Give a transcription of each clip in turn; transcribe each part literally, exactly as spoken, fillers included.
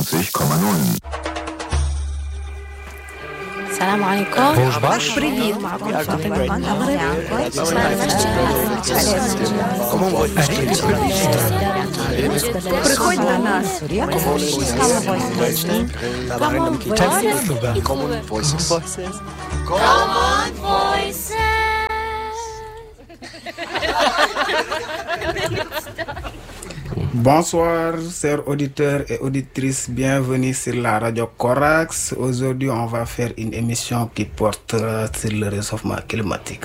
neunundneunzig Komma neun. السلام عليكم. Bonjour. بريد معكم فاطمة من المغرب. Приходь до нас. Common Voices. Bonsoir, chers auditeurs et auditrices, bienvenue sur la radio Corax. Aujourd'hui, on va faire une émission qui portera sur le réchauffement climatique.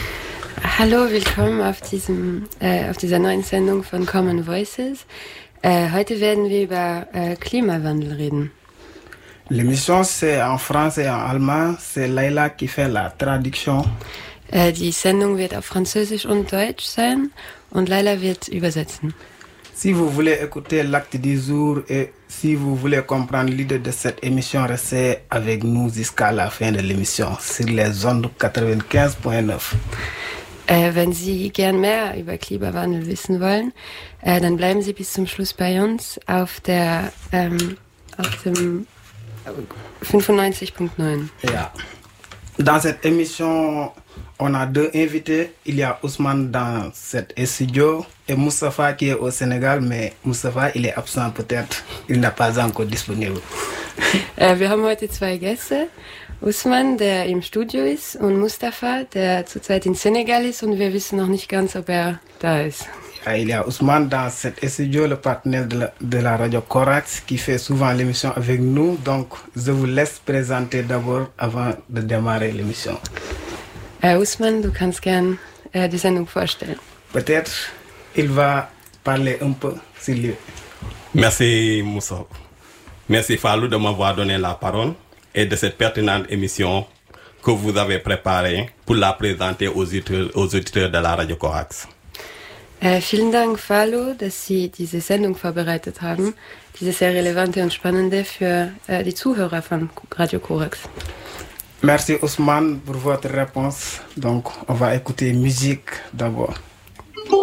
Hallo, willkommen auf, diesem, äh, auf dieser neuen Sendung von Common Voices. Äh, heute werden wir über äh, Klimawandel reden. L'émission, c'est en français et en allemand. C'est Laila qui fait la traduction. Äh, die Sendung wird auf Französisch und Deutsch sein und Laila wird übersetzen. Si vous voulez écouter l'acte du jour et si vous voulez comprendre l'idée de cette émission, restez avec nous jusqu'à la fin de l'émission sur les ondes quatre-vingt-quinze Komma neuf. Äh, wenn Sie gern mehr über Klimawandel wissen wollen, äh, dann bleiben Sie bis zum Schluss bei uns auf der ähm, auf dem fünfundneunzig Komma neun. Ja. Dans cette émission, on a deux invités. Il y a Ousmane dans cet studio et Moustapha qui est au Sénégal, mais Moustapha, il est absent peut-être. Il n'est pas encore disponible. Äh, wir haben heute zwei Gäste. Ousmane, der im Studio ist, und Moustapha, der zurzeit in Senegal ist und wir wissen noch nicht ganz, ob er da ist. Ja, il y a Ousmane dans cet studio, le partenaire de la, de la radio Corax, qui fait souvent l'émission avec nous. Donc, je vous laisse présenter d'abord avant de démarrer l'émission. Äh, Ousmane, du kannst gern äh, die Sendung vorstellen. Peut-être il va parler un peu sur lui. Merci Moussa. Merci Fallou de m'avoir donné la parole et de cette pertinente émission que vous avez préparée pour la présenter aux auditeurs, aux auditeurs de la Radio Corax. Äh, vielen Dank, Falo, dass Sie diese Sendung vorbereitet haben, diese sehr relevante und spannende für äh, die Zuhörer von Radio Corax. Merci Ousmane pour votre réponse. Donc, on va écouter musique d'abord.